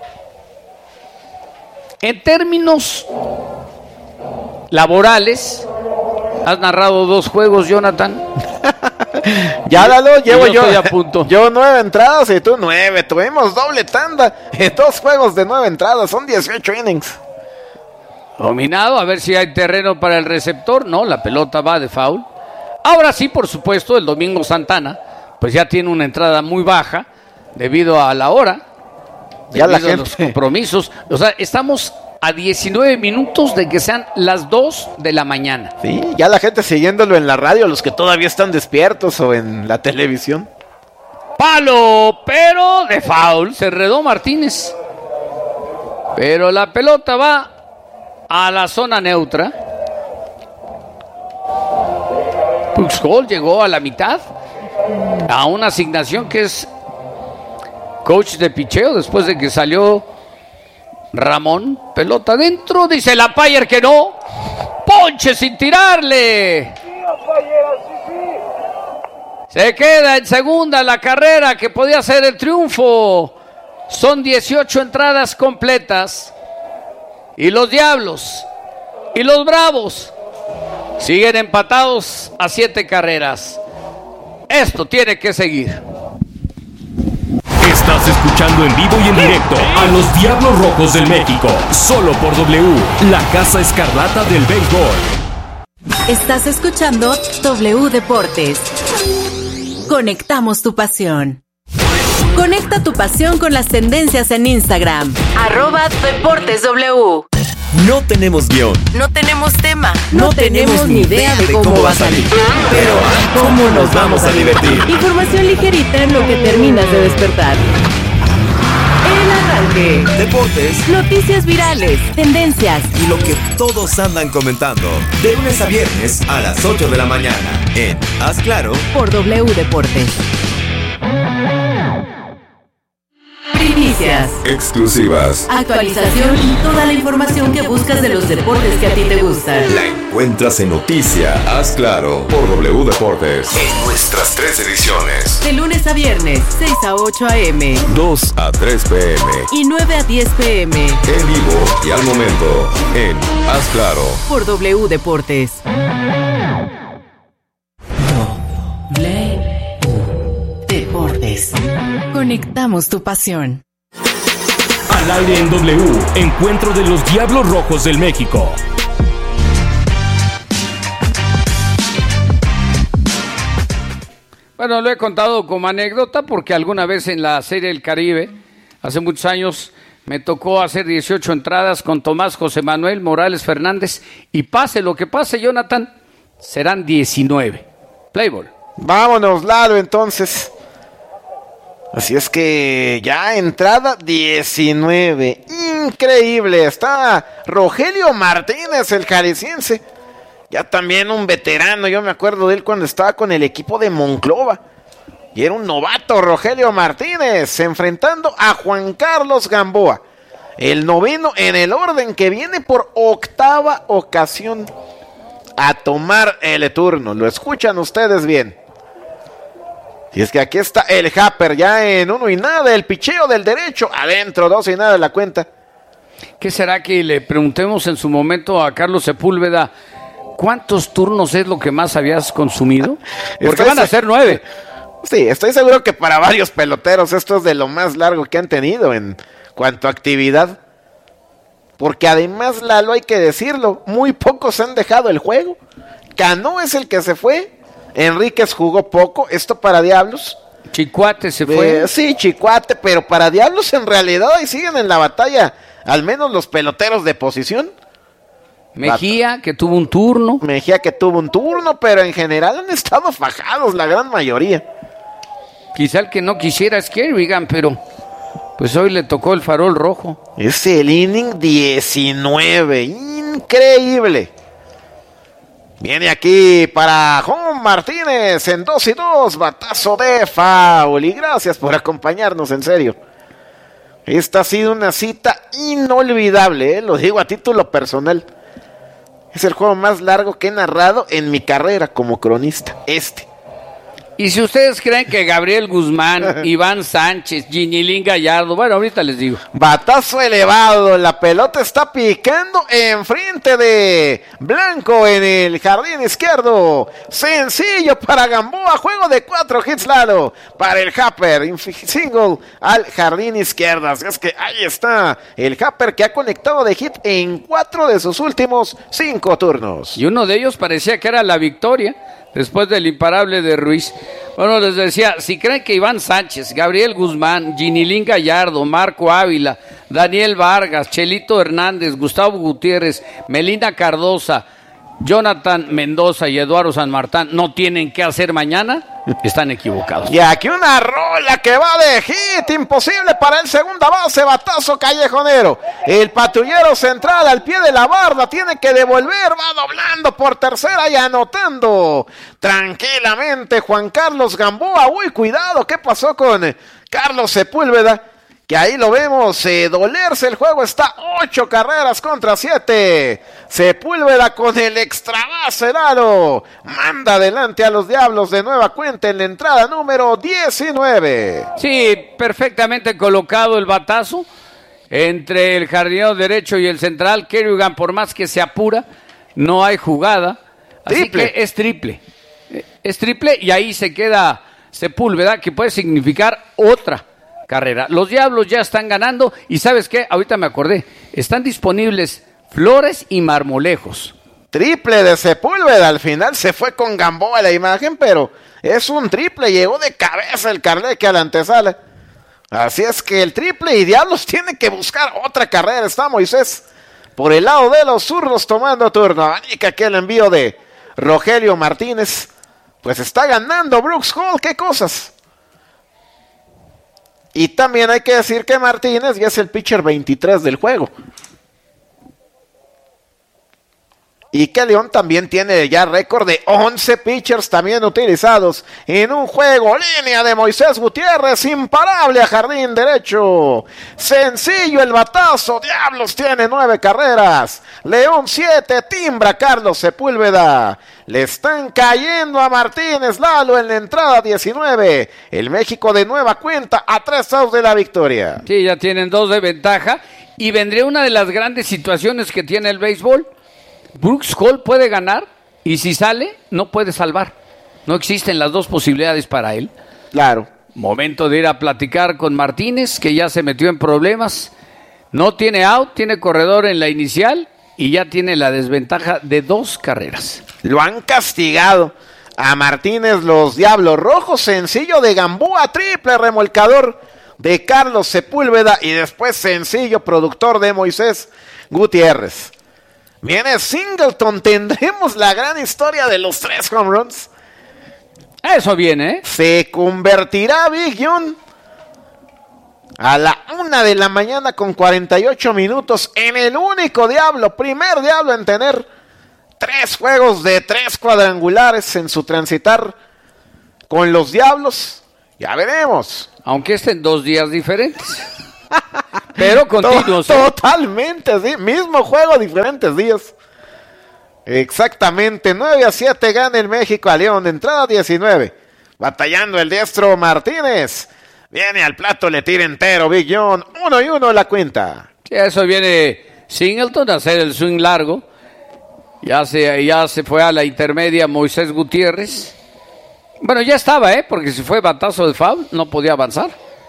En términos laborales, has narrado dos juegos, Jonathan. Ya, Lalo, llevo yo, yo, a punto. yo nueve entradas y tú nueve. Tuvimos doble tanda. Dos juegos de nueve entradas, son dieciocho innings. Dominado, a ver si hay terreno para el receptor. No, la pelota va de foul. Ahora sí, por supuesto, el Domingo Santana, pues ya tiene una entrada muy baja debido a la hora, ya la debido a los compromisos. O sea, estamos a diecinueve minutos de que sean las dos de la mañana. Sí, ya la gente siguiéndolo en la radio, los que todavía están despiertos o en la televisión. Palo, pero de foul, se enredó Martínez. Pero la pelota va a la zona neutra. Brooks Hall llegó a la mitad, a una asignación que es coach de picheo después de que salió Ramón. Pelota adentro, dice el umpire que no. Ponche sin tirarle. Se queda en segunda la carrera que podía ser el triunfo. Son dieciocho entradas completas. Y los Diablos y los Bravos siguen empatados a siete carreras. Esto tiene que seguir. Estás escuchando en vivo y en directo a los Diablos Rojos del México, solo por W, la Casa Escarlata del Béisbol. Estás escuchando W Deportes. Conectamos tu pasión. Conecta tu pasión con las tendencias en Instagram. Arroba Deportes W. No tenemos guión. No tenemos tema. No, no tenemos, tenemos ni idea de cómo, cómo va a salir. Pero ¿cómo nos vamos a divertir? Información ligerita en lo que terminas de despertar. El arranque. Deportes. Noticias virales. Tendencias. Y lo que todos andan comentando. De lunes a viernes a las ocho de la mañana. En Haz Claro. Por W Deportes. Primicias. Exclusivas. Actualización y toda la información que buscas de los deportes que a ti te gustan. La encuentras en Noticia Haz Claro por W Deportes. En nuestras tres ediciones. De lunes a viernes, seis a ocho a eme. dos a tres pe eme. Y nueve a diez pe eme. En vivo y al momento en Haz Claro. Por W Deportes. W Deportes. Conectamos tu pasión. Al aire en W, encuentro de los Diablos Rojos del México. Bueno, lo he contado como anécdota porque alguna vez en la Serie del Caribe, hace muchos años, me tocó hacer dieciocho entradas con Tomás José Manuel Morales Fernández y pase lo que pase, Jonathan, serán diecinueve. Play ball. Vámonos, Lalo, entonces. Así es que ya entrada diecinueve. Increíble. Está Rogelio Martínez, el jalisciense. Ya también un veterano. Yo me acuerdo de él cuando estaba con el equipo de Monclova. Y era un novato, Rogelio Martínez, enfrentando a Juan Carlos Gamboa. El noveno en el orden, que viene por octava ocasión a tomar el turno. Lo escuchan ustedes bien. Y es que aquí está el Happer ya en uno y nada, el picheo del derecho, adentro, dos y nada de la cuenta. ¿Qué será que le preguntemos en su momento a Carlos Sepúlveda cuántos turnos es lo que más habías consumido? Porque Estoy van a se- ser nueve. Sí, estoy seguro que para varios peloteros esto es de lo más largo que han tenido en cuanto a actividad. Porque además, Lalo, hay que decirlo, muy pocos han dejado el juego. Cano es el que se fue. Enríquez jugó poco, esto para Diablos. Chicuate se fue. Eh, sí, Chicuate, pero para Diablos en realidad ahí siguen en la batalla, al menos los peloteros de posición. Mejía, que tuvo un turno. Mejía que tuvo un turno, pero en general han estado fajados la gran mayoría. Quizá el que no quisiera es Kerrigan, pero pues hoy le tocó el farol rojo. Es el inning diecinueve, increíble. Viene aquí para Juan Martínez en dos y dos, batazo de foul. Y gracias por acompañarnos, en serio. Esta ha sido una cita inolvidable, ¿eh? Lo digo a título personal. Es el juego más largo que he narrado en mi carrera como cronista, este. Y si ustedes creen que Gabriel Guzmán, Iván Sánchez, Ginilín Gallardo, bueno, ahorita les digo. Batazo elevado, la pelota está picando enfrente de Blanco en el jardín izquierdo. Sencillo para Gamboa, juego de cuatro hits, Lalo, para el Happer, single al jardín izquierdo. Así es que ahí está el Happer, que ha conectado de hit en cuatro de sus últimos cinco turnos. Y uno de ellos parecía que era la victoria, después del imparable de Ruiz. Bueno, les decía, si creen que Iván Sánchez, Gabriel Guzmán, Ginilín Gallardo, Marco Ávila, Daniel Vargas, Chelito Hernández, Gustavo Gutiérrez, Melina Cardosa, Jonathan Mendoza y Eduardo San Martín no tienen qué hacer mañana, están equivocados. Y aquí una rola que va de hit, imposible para el segunda base, batazo callejonero. El patrullero central al pie de la barda tiene que devolver, va doblando por tercera y anotando tranquilamente Juan Carlos Gamboa. Uy, cuidado, ¿qué pasó con Carlos Sepúlveda? Que ahí lo vemos, eh, dolerse el juego, está ocho carreras contra siete. Sepúlveda con el extra base, Lalo. Manda adelante a los Diablos de nueva cuenta en la entrada número diecinueve. Sí, perfectamente colocado el batazo entre el jardinero derecho y el central. Kerrigan, por más que se apura, no hay jugada. Así Triple. que es triple. Es triple y ahí se queda Sepúlveda, que puede significar otra carrera. Los Diablos ya están ganando y ¿sabes qué? Ahorita me acordé. Están disponibles Flores y Marmolejos. Triple de Sepúlveda, al final se fue con Gamboa la imagen, pero es un triple, llegó de cabeza el Carleque a la antesala. Así es que el triple y Diablos tiene que buscar otra carrera. Está Moisés por el lado de los zurdos tomando turno. Abanica aquí el envío de Rogelio Martínez. Pues está ganando Brooks Hall, qué cosas. Y también hay que decir que Martínez ya es el pitcher veintitrés del juego. Y que León también tiene ya récord de once pitchers también utilizados en un juego. Línea de Moisés Gutiérrez, imparable a jardín derecho. Sencillo el batazo. Diablos tiene nueve carreras. León siete, timbra Carlos Sepúlveda. Le están cayendo a Martínez, Lalo, en la entrada diecinueve. El México de nueva cuenta a tres outs de la victoria. Sí, ya tienen dos de ventaja y vendría una de las grandes situaciones que tiene el béisbol. Brooks Hall puede ganar y si sale, no puede salvar. No existen las dos posibilidades para él. Claro. Momento de ir a platicar con Martínez, que ya se metió en problemas. No tiene out, tiene corredor en la inicial y ya tiene la desventaja de dos carreras. Lo han castigado a Martínez los Diablos Rojos. Sencillo de Gamboa, triple remolcador de Carlos Sepúlveda y después sencillo productor de Moisés Gutiérrez. Viene Singleton, tendremos la gran historia de los tres home runs. Eso viene, ¿eh? Se convertirá Big John a la una de la mañana con cuarenta y ocho minutos en el único diablo, primer diablo en tener tres juegos de tres cuadrangulares en su transitar con los Diablos. Ya veremos. Aunque estén dos días diferentes. Pero continuos. To- totalmente, sí. Mismo juego, diferentes días. Exactamente. nueve a siete gana el México a León. De entrada diecinueve. Batallando el diestro Martínez. Viene al plato, le tira entero Big John. Uno y uno la cuenta. Sí, eso viene Singleton a hacer el swing largo. Ya se, ya se fue a la intermedia Moisés Gutiérrez. Bueno, ya estaba, ¿eh? Porque si fue batazo de foul, no podía avanzar.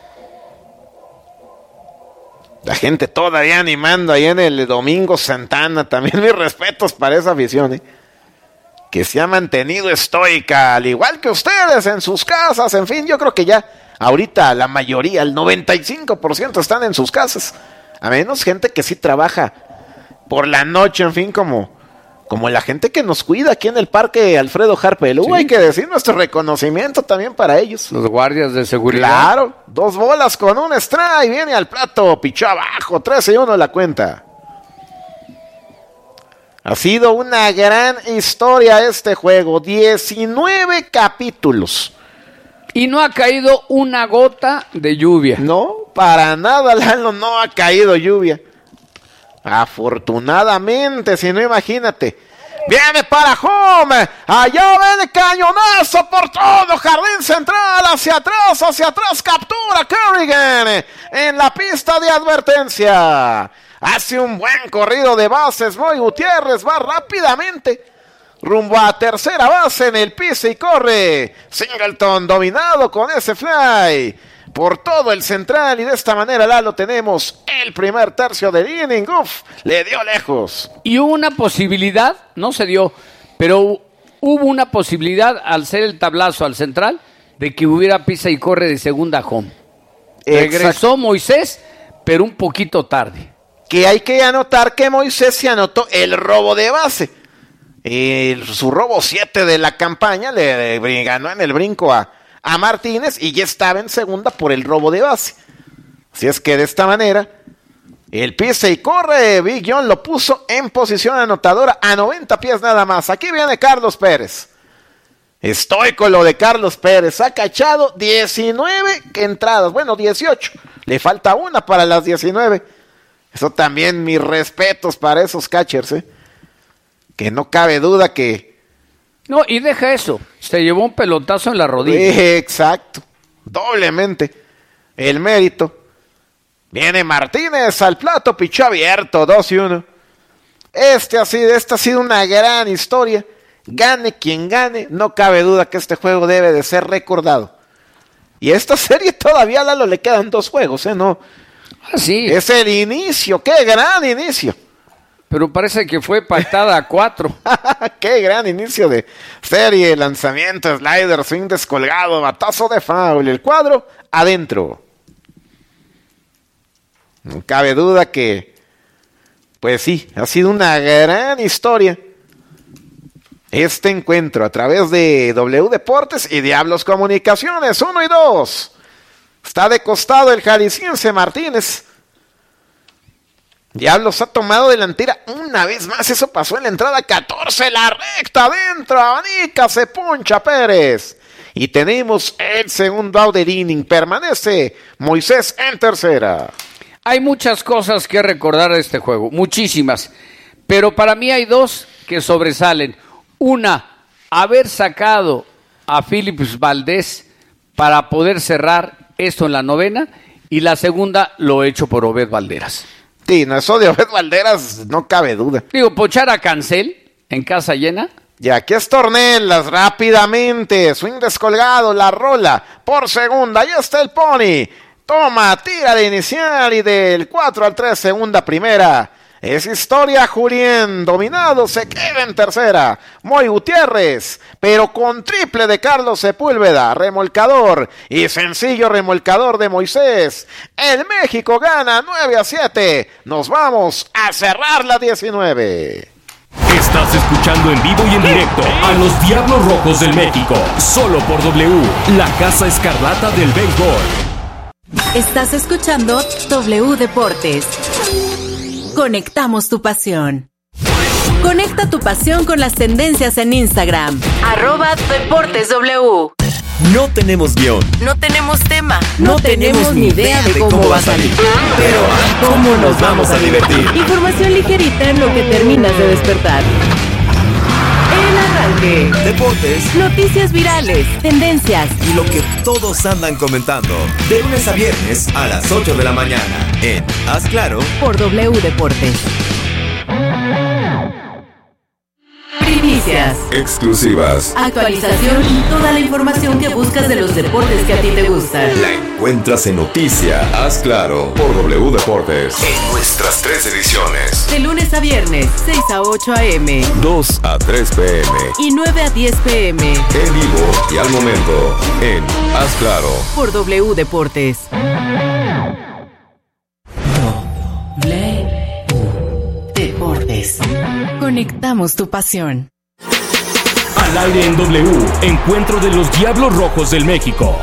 La gente todavía animando ahí en el Domingo Santana. También mis respetos para esa afición, ¿eh? Que se ha mantenido estoica, al igual que ustedes en sus casas. En fin, yo creo que ya ahorita la mayoría, el noventa y cinco por ciento están en sus casas. A menos gente que sí trabaja por la noche, en fin, como... Como la gente que nos cuida aquí en el Parque Alfredo Harpelú, sí. Hay que decir nuestro reconocimiento también para ellos. Los guardias de seguridad. Claro, dos bolas con un strike, viene al plato, pichó abajo, trece y uno la cuenta. Ha sido una gran historia este juego, diecinueve capítulos. Y no ha caído una gota de lluvia. No, para nada, Lalo, no ha caído lluvia. Afortunadamente, si no, imagínate. Viene para home. Allá ven el cañonazo por todo. Jardín central. Hacia atrás, hacia atrás. Captura Kerrigan en la pista de advertencia. Hace un buen corrido de bases. Moy Gutiérrez va rápidamente rumbo a tercera base en el piso y corre. Singleton dominado con ese fly por todo el central, y de esta manera, Lalo, tenemos el primer tercio del inning. Uf, le dio lejos. Y hubo una posibilidad, no se dio, pero hubo una posibilidad al ser el tablazo al central de que hubiera pisa y corre de segunda home. Exacto. Regresó Moisés, pero un poquito tarde. Que hay que anotar que Moisés se anotó el robo de base. El, su robo siete de la campaña le, le ganó en el brinco a a Martínez y ya estaba en segunda por el robo de base. Así es que de esta manera, el pisa y corre, Big John lo puso en posición anotadora a noventa pies nada más. Aquí viene Carlos Pérez. Estoico lo de Carlos Pérez. Ha cachado diecinueve entradas, bueno, dieciocho. Le falta una para las diecinueve. Eso también, mis respetos para esos catchers, ¿eh? Que no cabe duda que... No, y deja eso, se llevó un pelotazo en la rodilla. Exacto, doblemente el mérito. Viene Martínez al plato, pichó abierto, dos y uno. Este ha sido, esta ha sido una gran historia. Gane quien gane, no cabe duda que este juego debe de ser recordado. Y a esta serie todavía a Lalo le quedan dos juegos, ¿eh? No. Ah, sí. Es el inicio, qué gran inicio. Pero parece que fue pactada a cuatro. ¡Qué gran inicio de serie! Lanzamiento, slider, swing descolgado, batazo de foul. El cuadro adentro. No cabe duda que, pues sí, ha sido una gran historia este encuentro a través de W Deportes y Diablos Comunicaciones. Uno y dos. Está de costado el jalisciense Martínez. Diablos ha tomado delantera una vez más. Eso pasó en la entrada catorce. La recta adentro. Abanica, se puncha Pérez. Y tenemos el segundo out del inning. Permanece Moisés en tercera. Hay muchas cosas que recordar de este juego. Muchísimas. Pero para mí hay dos que sobresalen. Una, haber sacado a Phillips Valdés para poder cerrar esto en la novena. Y la segunda, lo hecho por Obed Valderas. Sí, no, eso de Obed Valderas no cabe duda. Digo, pochar a Cancel en casa llena. Y aquí es Tornelas, rápidamente, swing descolgado, la rola por segunda, ahí está el Pony. Toma, tira de inicial y del cuatro al tres, segunda, primera. Es historia, Julián, dominado, se queda en tercera. Moy Gutiérrez, pero con triple de Carlos Sepúlveda, remolcador y sencillo remolcador de Moisés. El México gana nueve a siete. Nos vamos a cerrar la diecinueve. Estás escuchando en vivo y en directo a los Diablos Rojos del México, solo por W, la Casa Escarlata del Béisbol. Estás escuchando W Deportes. Conectamos tu pasión. Conecta tu pasión con las tendencias en Instagram. Arroba Deportes W. No tenemos guión. No tenemos tema. No, no tenemos ni idea de cómo, cómo va a salir. Pero ¿cómo nos vamos a divertir? Información ligerita en lo que terminas de despertar. El arranque. Deportes. Noticias virales. Tendencias. Y lo que todos andan comentando. De lunes a viernes a las ocho de la mañana. En Haz Claro. Por W Deportes. Primicias. Exclusivas. Actualización y toda la información que buscas de los deportes que a ti te gustan. La encuentras en Noticia Haz Claro por W Deportes. En nuestras tres ediciones. De lunes a viernes, seis a ocho a eme. dos a tres pe eme. Y nueve a diez pe eme. En vivo y al momento. En Haz Claro. Por W Deportes. W Deportes. Conectamos tu pasión. Al aire en W, encuentro de los Diablos Rojos del México.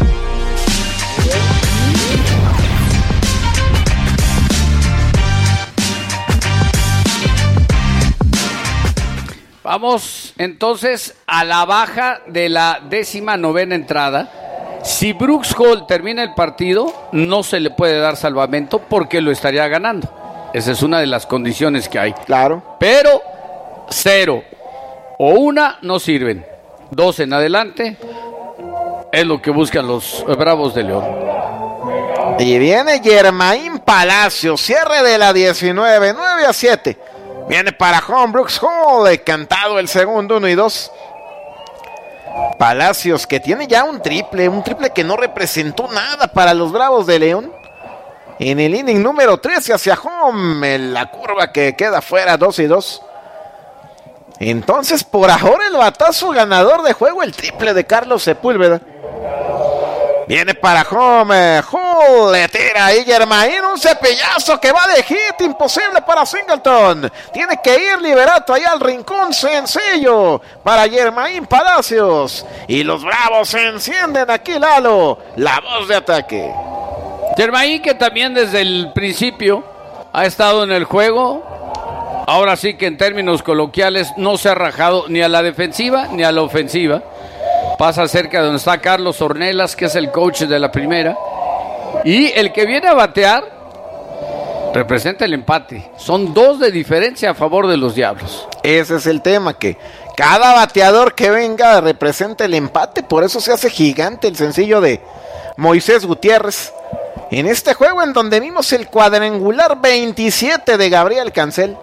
Vamos entonces a la baja de la décima novena entrada. Si Brooks Hall termina el partido, no se le puede dar salvamento porque lo estaría ganando. Esa es una de las condiciones que hay. Claro. Pero cero o una no sirven. Dos en adelante es lo que buscan los Bravos de León. Y viene Germain Palacios, cierre de la diecinueve, nueve a siete. Viene para home Brooks Hall, cantado el segundo, uno y dos. Palacios que tiene ya un triple, un triple que no representó nada para los Bravos de León. En el inning número trece hacia home, en la curva que queda fuera, dos y dos. Entonces, por ahora el batazo ganador de juego, el triple de Carlos Sepúlveda. Viene para home, Hall, le tira ahí Germain, un cepillazo que va de hit, imposible para Singleton. Tiene que ir Liberato allá al rincón, sencillo para Germain Palacios. Y los Bravos se encienden aquí, Lalo, la voz de ataque. Germain, que también desde el principio ha estado en el juego. Ahora sí que en términos coloquiales no se ha rajado ni a la defensiva ni a la ofensiva. Pasa cerca de donde está Carlos Ornelas, que es el coach de la primera. Y el que viene a batear representa el empate. Son dos de diferencia a favor de los Diablos. Ese es el tema, que cada bateador que venga representa el empate. Por eso se hace gigante el sencillo de Moisés Gutiérrez. En este juego en donde vimos el cuadrangular veintisiete de Gabriel Cancel.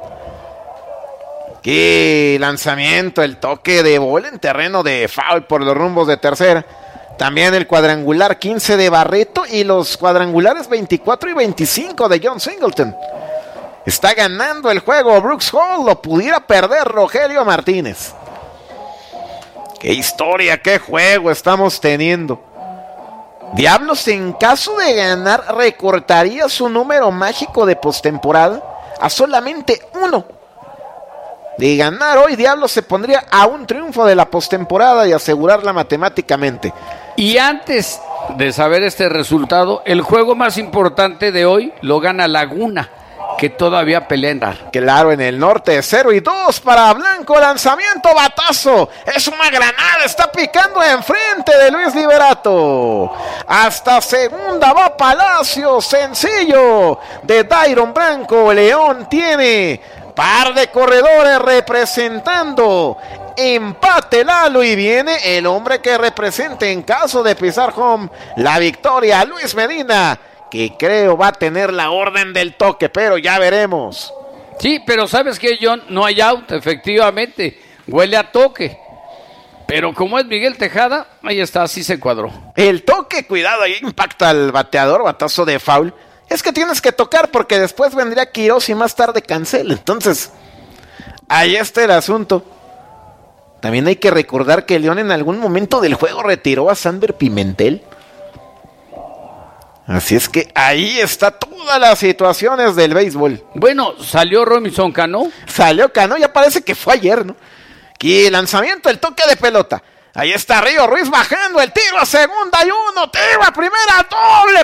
Qué lanzamiento, el toque de bola en terreno de foul por los rumbos de tercera. También el cuadrangular quince de Barreto y los cuadrangulares veinticuatro y veinticinco de John Singleton. Está ganando el juego Brooks Hall, lo pudiera perder Rogelio Martínez. Qué historia, qué juego estamos teniendo. Diablos, en caso de ganar, recortaría su número mágico de postemporada a solamente uno. De ganar hoy, Diablos se pondría a un triunfo de la postemporada y asegurarla matemáticamente. Y antes de saber este resultado, el juego más importante de hoy lo gana Laguna, que todavía pelea en dar. Claro, en el norte, cero y dos para Blanco, lanzamiento, batazo, es una granada, está picando enfrente de Luis Liberato. Hasta segunda va Palacio, sencillo de Dairon Blanco. León tiene par de corredores representando. Empate, Lalo, y viene el hombre que represente en caso de pisar home la victoria, Luis Medina, que creo va a tener la orden del toque, pero ya veremos. Sí, pero ¿sabes qué, John? No hay out, efectivamente, huele a toque. Pero como es Miguel Tejada, ahí está, así se cuadró. El toque, cuidado, ahí impacta al bateador, batazo de foul. Es que tienes que tocar porque después vendría Quiroz y más tarde Cancel. Entonces, ahí está el asunto. También hay que recordar que León en algún momento del juego retiró a Sander Pimentel. Así es que ahí está todas las situaciones del béisbol. Bueno, salió Robinson Cano. Salió Cano, ya parece que fue ayer, ¿no? Aquí lanzamiento, el toque de pelota. Ahí está Río Ruiz bajando el tiro a segunda y uno, tiro a primera, doble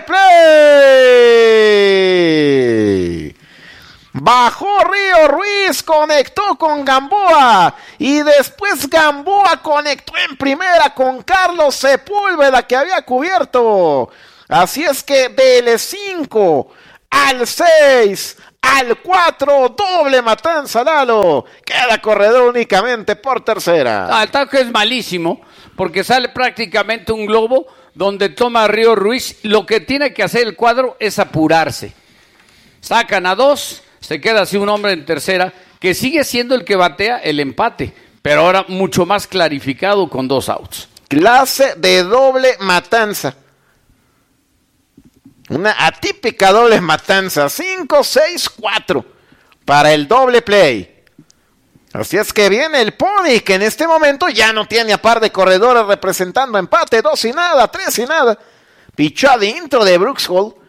play. Bajó Río Ruiz, conectó con Gamboa y después Gamboa conectó en primera con Carlos Sepúlveda que había cubierto. Así es que del cinco al seis al cuatro, doble matanza, Lalo. Queda corredor únicamente por tercera. Ah, el taco es malísimo porque sale prácticamente un globo donde toma Río Ruiz. Lo que tiene que hacer el cuadro es apurarse. Sacan a dos, se queda así un hombre en tercera, que sigue siendo el que batea el empate, pero ahora mucho más clarificado con dos outs. Clase de doble matanza. Una atípica doble matanza. cinco, seis, cuatro para el doble play. Así es que viene el Pony, que en este momento ya no tiene a par de corredores representando empate. Dos y nada, tres y nada. Pichó adentro de Brooks Hall.